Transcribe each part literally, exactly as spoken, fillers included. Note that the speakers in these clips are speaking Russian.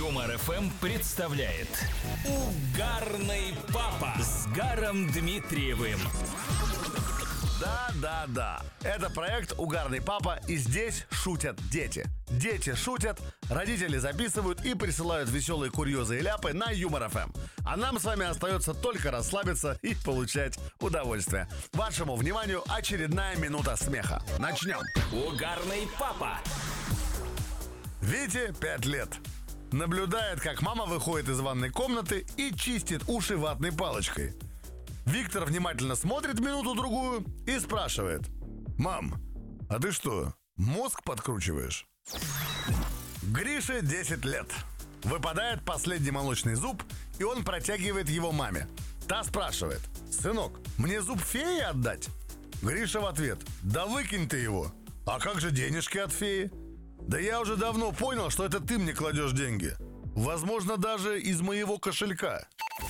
Юмор эф эм представляет Угарный папа с Гаром Дмитриевым. Да-да-да, это проект «Угарный папа», и здесь шутят дети. Дети шутят, родители записывают и присылают веселые курьезы и ляпы на Юмор эф эм. А нам с вами остается только расслабиться и получать удовольствие. Вашему вниманию очередная минута смеха. Начнем. Угарный папа. Вите пять лет. Наблюдает, как мама выходит из ванной комнаты и чистит уши ватной палочкой. Виктор внимательно смотрит минуту-другую и спрашивает: «Мам, а ты что, мозг подкручиваешь?» Грише десять лет. Выпадает последний молочный зуб, и он протягивает его маме. Та спрашивает: «Сынок, мне зуб феи отдать?» Гриша в ответ: «Да выкинь ты его. А как же денежки от феи?» «Да я уже давно понял, что это ты мне кладешь деньги. Возможно, даже из моего кошелька».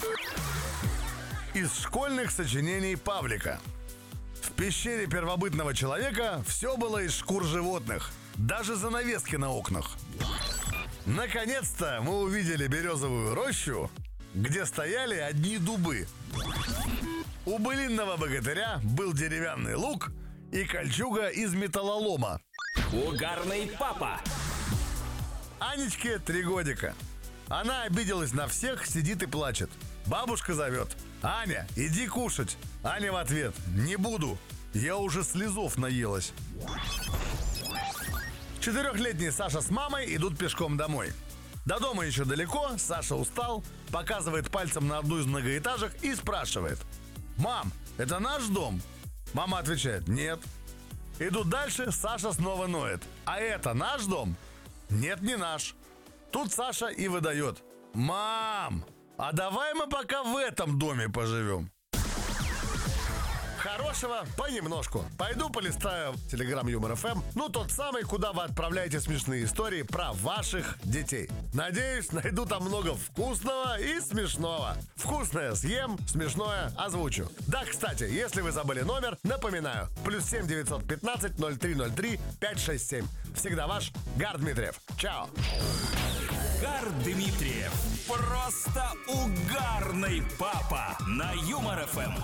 Из школьных сочинений Павлика. В пещере первобытного человека все было из шкур животных, даже занавески на окнах. Наконец-то мы увидели березовую рощу, где стояли одни дубы. У былинного богатыря был деревянный лук и кольчуга из металлолома. Угарный папа. Анечке три годика. Она обиделась на всех, сидит и плачет. Бабушка зовет: «Аня, иди кушать». Аня в ответ: «Не буду, я уже слезов наелась». Четырехлетний Саша с мамой идут пешком домой. До дома еще далеко, Саша устал, показывает пальцем на одну из многоэтажек и спрашивает: «Мам, это наш дом?» Мама отвечает: «Нет». Идут дальше, Саша снова ноет: «А это наш дом?» «Нет, не наш». Тут Саша и выдает: «Мам, а давай мы пока в этом доме поживем». Хорошего понемножку. Пойду полистаю Телеграм Юмор эф эм, ну тот самый, куда вы отправляете смешные истории про ваших детей. Надеюсь, найду там много вкусного и смешного. Вкусное съем, смешное озвучу. Да, кстати, если вы забыли номер, напоминаю: плюс семь девятьсот пятнадцать ноль три ноль три пять шесть семь. Всегда ваш Гар Дмитриев. Чао. Гар Дмитриев. Просто угарный папа на Юмор эф эм.